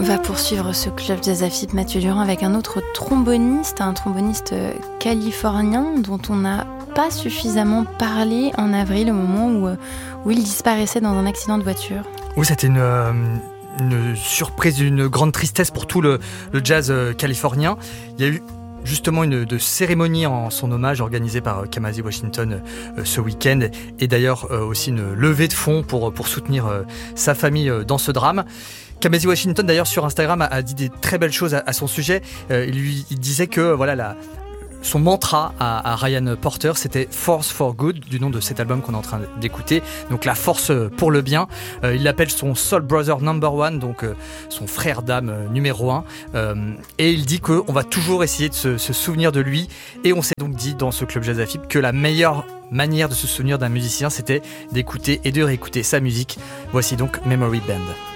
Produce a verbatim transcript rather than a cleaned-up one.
va poursuivre ce club jazz A F I P Mathieu Durand avec un autre tromboniste, un tromboniste californien dont on n'a pas suffisamment parlé en avril, au moment où, où il disparaissait dans un accident de voiture. Oui, c'était une, euh, une surprise, une grande tristesse pour tout le, le jazz euh, californien. Il y a eu justement une de cérémonie en son hommage organisée par Kamasi Washington euh, ce week-end, et d'ailleurs euh, aussi une levée de fonds pour, pour soutenir euh, sa famille euh, dans ce drame. Kamasi Washington d'ailleurs sur Instagram a, a dit des très belles choses à, à son sujet. Euh, il, lui, il disait que voilà la son mantra à, à Ryan Porter, c'était Force for Good, du nom de cet album qu'on est en train d'écouter, donc la force pour le bien. Euh, il l'appelle son soul brother number one, donc euh, son frère d'âme euh, numéro un, euh, et il dit qu'on va toujours essayer de se, se souvenir de lui, et on s'est donc dit dans ce club Jazz A F I P que la meilleure manière de se souvenir d'un musicien, c'était d'écouter et de réécouter sa musique. Voici donc Memory Band.